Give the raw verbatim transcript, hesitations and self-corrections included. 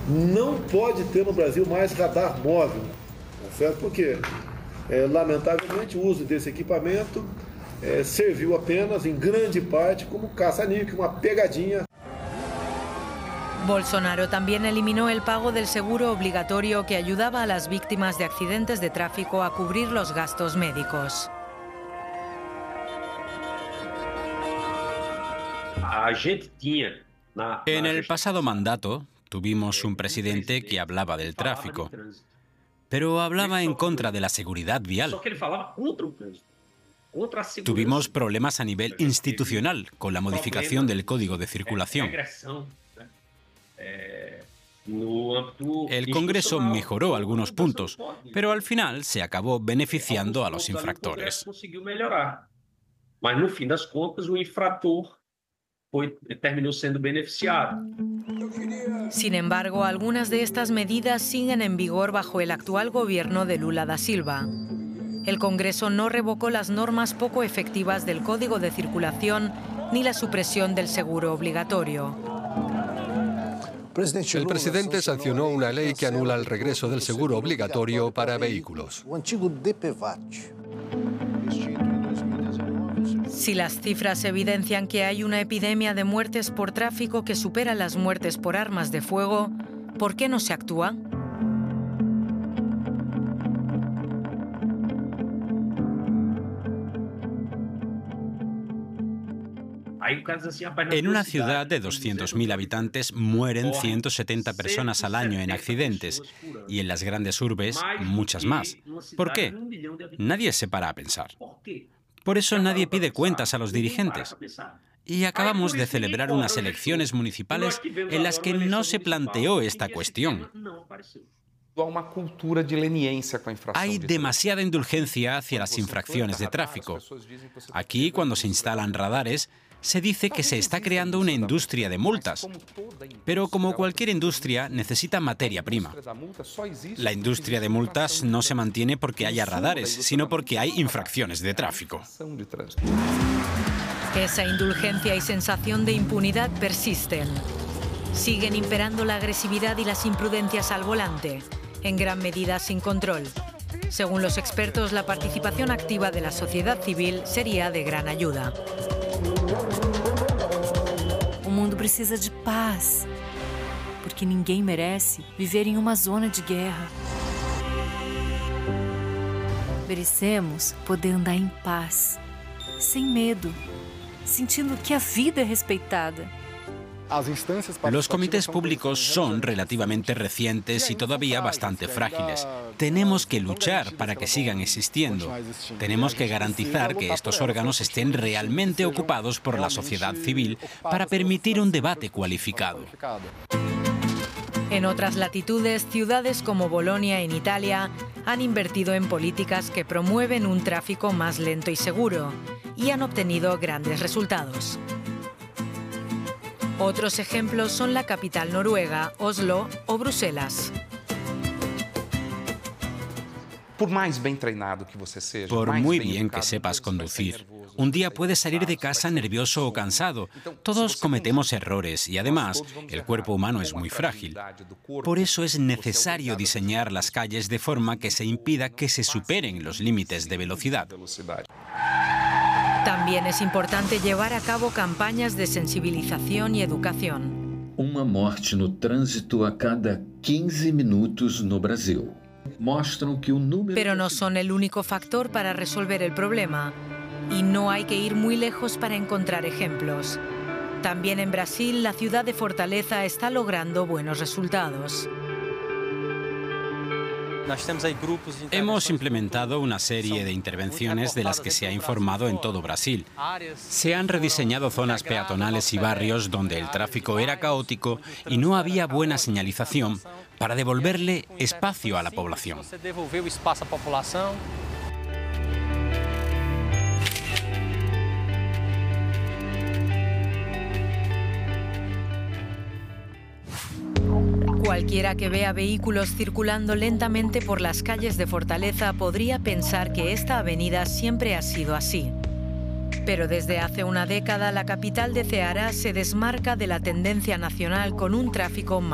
Não pode ter no Brasil mais radar móvel, tá certo? Porque, é, lamentavelmente, o uso desse equipamento é, serviu apenas, em grande parte, como caça-níquel, uma pegadinha. Bolsonaro también eliminó el pago del seguro obligatorio que ayudaba a las víctimas de accidentes de tráfico a cubrir los gastos médicos. En el pasado mandato tuvimos un presidente que hablaba del tráfico, pero hablaba en contra de la seguridad vial. Tuvimos problemas a nivel institucional con la modificación del Código de Circulación. El Congreso mejoró algunos puntos, pero al final se acabó beneficiando a los infractores. Sin embargo, algunas de estas medidas siguen en vigor bajo el actual gobierno de Lula da Silva. El Congreso no revocó las normas poco efectivas del Código de Circulación ni la supresión del seguro obligatorio. El presidente sancionó una ley que anula el regreso del seguro obligatorio para vehículos. Si las cifras evidencian que hay una epidemia de muertes por tráfico que supera las muertes por armas de fuego, ¿por qué no se actúa? En una ciudad de doscientos mil habitantes mueren ciento setenta personas al año en accidentes y en las grandes urbes muchas más. ¿Por qué? Nadie se para a pensar. Por eso nadie pide cuentas a los dirigentes. Y acabamos de celebrar unas elecciones municipales en las que no se planteó esta cuestión. Hay demasiada indulgencia hacia las infracciones de tráfico. Aquí, cuando se instalan radares, se dice que se está creando una industria de multas. Pero como cualquier industria, necesita materia prima. La industria de multas no se mantiene porque haya radares, sino porque hay infracciones de tráfico. Esa indulgencia y sensación de impunidad persisten. Siguen imperando la agresividad y las imprudencias al volante, en gran medida sin control. Según los expertos, la participación activa de la sociedad civil sería de gran ayuda. O mundo precisa de paz, porque ninguém merece viver em uma zona de guerra. Merecemos poder andar em paz, sem medo, sentindo que a vida é respeitada. Los comités públicos son relativamente recientes y todavía bastante frágiles. Tenemos que luchar para que sigan existiendo. Tenemos que garantizar que estos órganos estén realmente ocupados por la sociedad civil para permitir un debate cualificado. En otras latitudes, ciudades como Bolonia en Italia han invertido en políticas que promueven un tráfico más lento y seguro y han obtenido grandes resultados. Otros ejemplos son la capital noruega, Oslo o Bruselas. Por muy bien que sepas conducir, un día puedes salir de casa nervioso o cansado. Todos cometemos errores y además el cuerpo humano es muy frágil. Por eso es necesario diseñar las calles de forma que se impida que se superen los límites de velocidad. También es importante llevar a cabo campañas de sensibilización y educación. Uma morte no trânsito a cada quinze minutos no Brasil. Mostram que o número... Pero no son el único factor para resolver el problema. Y no hay que ir muy lejos para encontrar ejemplos. También en Brasil, la ciudad de Fortaleza está logrando buenos resultados. Hemos implementado una serie de intervenciones de las que se ha informado en todo Brasil. Se han rediseñado zonas peatonales y barrios donde el tráfico era caótico y no había buena señalización para devolverle espacio a la población. Cualquiera que vea vehículos circulando lentamente por las calles de Fortaleza podría pensar que esta avenida siempre ha sido así. Pero desde hace una década la capital de Ceará se desmarca de la tendencia nacional con un tráfico más